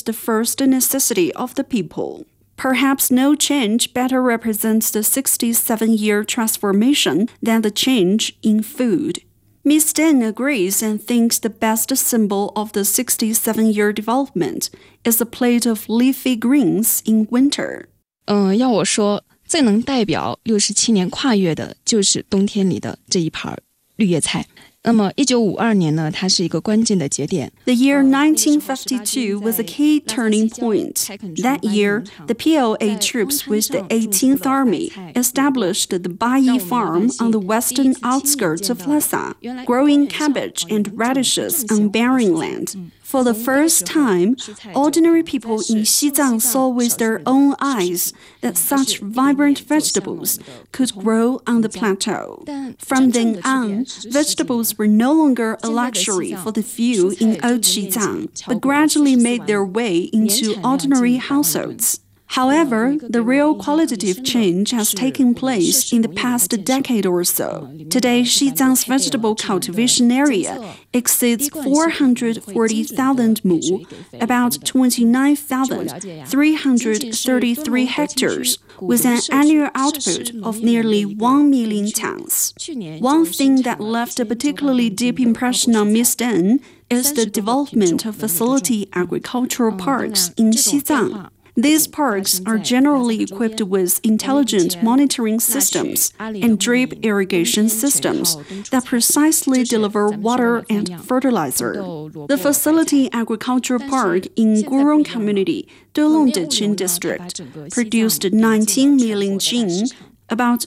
the first necessity of the people. Perhaps no change better represents the 67-year transformation than the change in food. Ms. Deng agrees and thinks the best symbol of the 67-year development is a plate of leafy greens in winter. 要我说，最能代表67年跨越的就是冬天里的这一盘绿叶菜。那么1952年呢，它是一个关键的节点。 The year 1952 was a key turning point. That year, the PLA troops with the 18th Army established the Bayi Farm on the western outskirts of Lhasa, growing cabbage and radishes on barren land. For the first time, ordinary people in Xizang saw with their own eyes that such vibrant vegetables could grow on the plateau. From then on, vegetables were no longer a luxury for the few in old Xizang, but gradually made their way into ordinary households. However, the real qualitative change has taken place in the past decade or so. Today, Xizang's vegetable cultivation area exceeds 440,000 mu, about 29,333 hectares, with an annual output of nearly 1 million tons. One thing that left a particularly deep impression on Ms. Deng is the development of facility agricultural parks in Xizang. These parks are generally equipped with intelligent monitoring systems and drip irrigation systems that precisely deliver water and fertilizer. The Facility Agricultural Park in Gurong Community, Delongdechin District, produced 19 million jin, about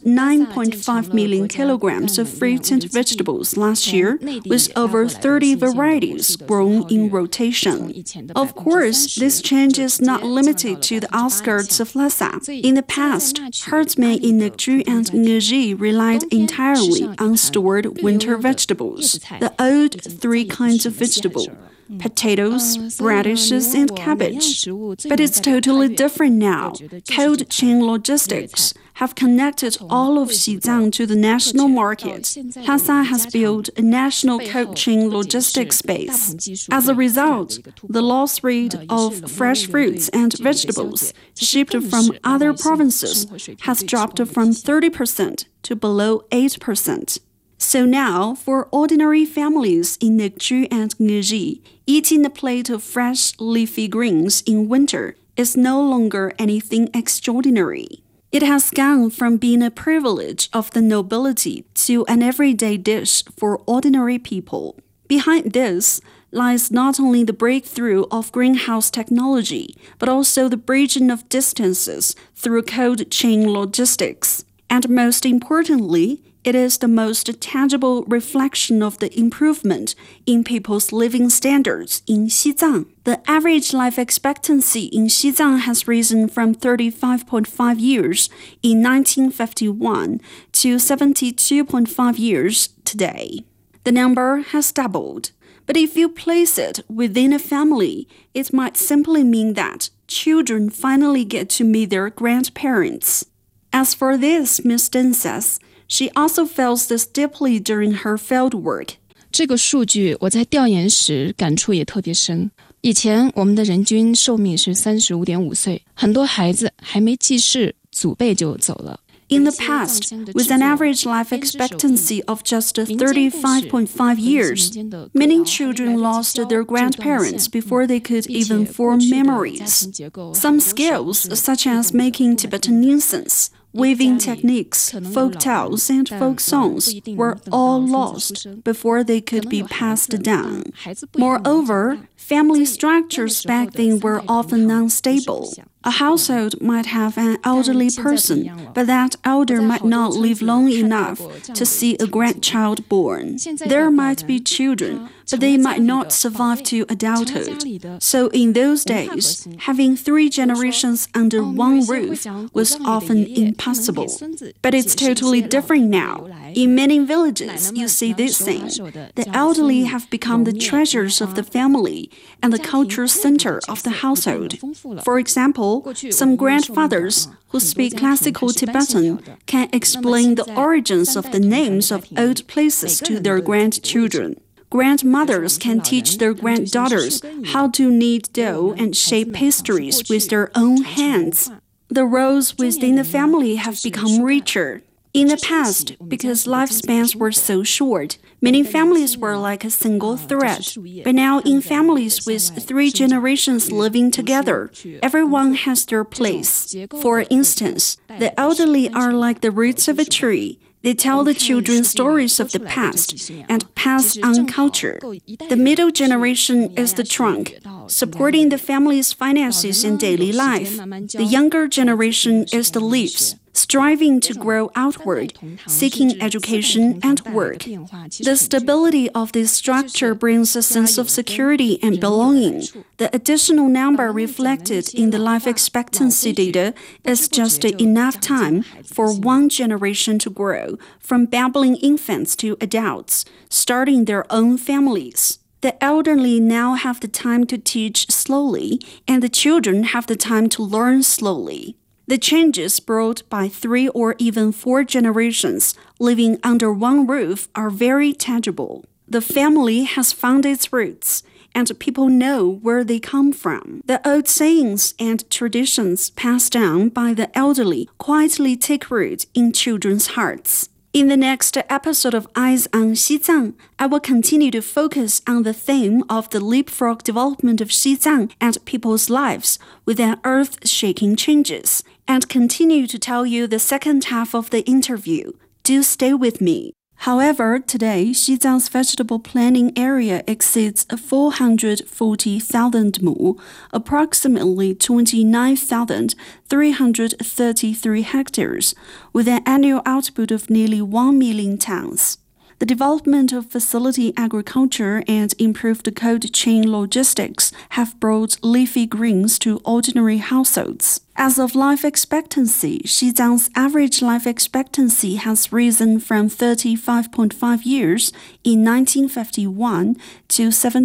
9.5 million kilograms of fruits and vegetables last year, with over 30 varieties grown in rotation. Of course, this change is not limited to the outskirts of Lhasa. In the past, herdsmen in Nekju and Ngezhi relied entirely on stored winter vegetables, the old three kinds of vegetable: potatoes, radishes, and cabbage. But it's totally different now. Cold chain logistics have connected all of Xizang to the national market. Lhasa has built a national cold chain logistics base. As a result, the loss rate of fresh fruits and vegetables shipped from other provinces has dropped from 30% to below 8%. So now, for ordinary families in Nekju and Ngezhi, eating a plate of fresh leafy greens in winter is no longer anything extraordinary. It has gone from being a privilege of the nobility to an everyday dish for ordinary people. Behind this lies not only the breakthrough of greenhouse technology, but also the bridging of distances through cold chain logistics. And most importantly, it is the most tangible reflection of the improvement in people's living standards in Xizang. The average life expectancy in Xizang has risen from 35.5 years in 1951 to 72.5 years today. The number has doubled. But if you place it within a family, it might simply mean that children finally get to meet their grandparents. As for this, Ms. Deng says, she also feels this deeply during her field work. 这个数据我在调研时感触也特别深。以前我们的人均寿命是35.5岁，很多孩子还没记事，祖辈就走了。 In the past, with an average life expectancy of just 35.5 years, many children lost their grandparents before they could even form memories. Some skills, such as making Tibetan incense, weaving techniques, folk tales, and folk songs were all lost before they could be passed down. Moreover, family structures back then were often unstable. A household might have an elderly person, but that elder might not live long enough to see a grandchild born. There might be children, but they might not survive to adulthood. So in those days, having 3 generations under one roof was often impossible. But it's totally different now. In many villages, you see this thing. The elderly have become the treasures of the family and the cultural center of the household. For example, some grandfathers who speak classical Tibetan can explain the origins of the names of old places to their grandchildren. Grandmothers can teach their granddaughters how to knead dough and shape pastries with their own hands. The roles within the family have become richer. In the past, because lifespans were so short, many families were like a single thread. But now in families with 3 generations living together, everyone has their place. For instance, the elderly are like the roots of a tree. They tell the children stories of the past and pass on culture. The middle generation is the trunk, supporting the family's finances and daily life. The younger generation is the leaves, striving to grow outward, seeking education and work. The stability of this structure brings a sense of security and belonging. The additional number reflected in the life expectancy data is just enough time for one generation to grow, from babbling infants to adults, starting their own families. The elderly now have the time to teach slowly, and the children have the time to learn slowly. The changes brought by 3 or even 4 generations living under one roof are very tangible. The family has found its roots, and people know where they come from. The old sayings and traditions passed down by the elderly quietly take root in children's hearts. In the next episode of Eyes on Xizang, I will continue to focus on the theme of the leapfrog development of Xizang and people's lives within earth-shaking changes, and continue to tell you the second half of the interview. Do stay with me. However, today, Xizang's vegetable planting area exceeds 440,000 mu, approximately 29,333 hectares, with an annual output of nearly 1 million tons. The development of facility agriculture and improved cold chain logistics have brought leafy greens to ordinary households. As of life expectancy, Xizang's average life expectancy has risen from 35.5 years in 1951 to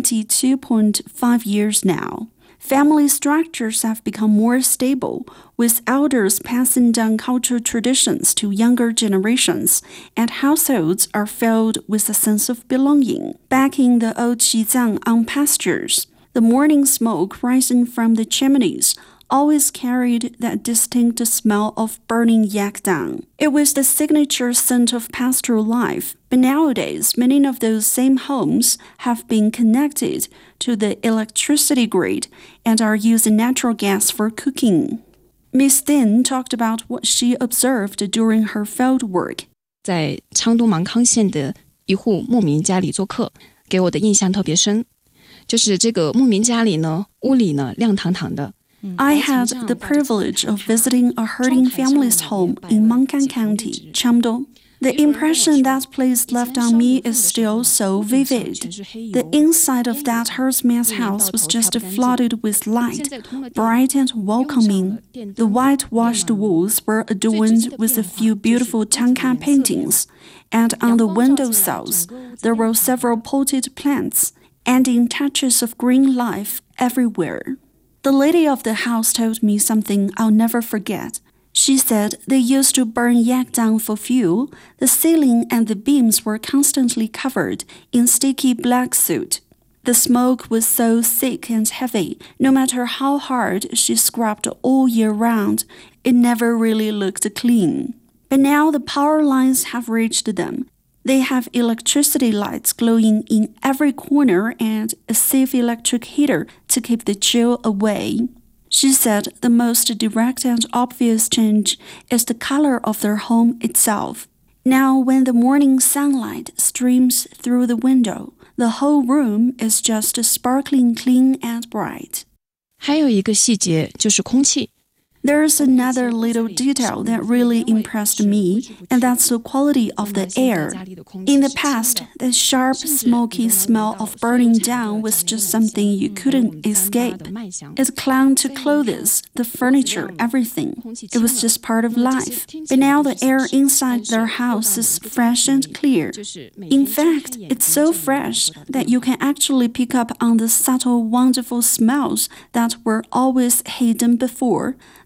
72.5 years now. Family structures have become more stable, with elders passing down cultural traditions to younger generations, and households are filled with a sense of belonging. Back in the old Xizang on pastures, the morning smoke rising from the chimneys always carried that distinct smell of burning yak dung. It was the signature scent of pastoral life, but nowadays many of those same homes have been connected to the electricity grid and are using natural gas for cooking. Miss Thin talked about what she observed during her field work. 在昌东芒康县的一户牧民家里做客，给我的印象特别深。就是这个牧民家里呢，屋里呢亮堂堂的。 I had the privilege of visiting a herding family's home in Mangkan County, Chamdong. The impression that place left on me is still so vivid. The inside of that herdsman's house was just flooded with light, bright and welcoming. The whitewashed walls were adorned with a few beautiful Tanka paintings, and on the windowsills there were several potted plants, adding touches of green life everywhere. The lady of the house told me something I'll never forget. She said they used to burn yak dung for fuel. The ceiling and the beams were constantly covered in sticky black soot. The smoke was so thick and heavy, no matter how hard she scrubbed all year round, it never really looked clean. But now the power lines have reached them. They have electricity lights glowing in every corner and a safe electric heater to keep the chill away. She said the most direct and obvious change is the color of their home itself. Now, when the morning sunlight streams through the window, the whole room is just sparkling clean and bright. 还有一个细节就是空气。 There's another little detail that really impressed me, and that's the quality of the air. In the past, the sharp, smoky smell of burning down was just something you couldn't escape. It clung to clothes, the furniture, everything. It was just part of life. But now the air inside their house is fresh and clear. In fact, it's so fresh that you can actually pick up on the subtle, wonderful smells that were always hidden before. The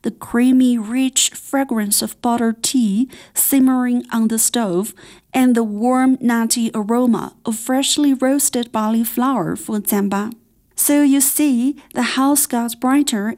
the creamy, rich fragrance of buttered tea simmering on the stove, and the warm, nutty aroma of freshly roasted barley flour for zamba. So you see, the house got brighter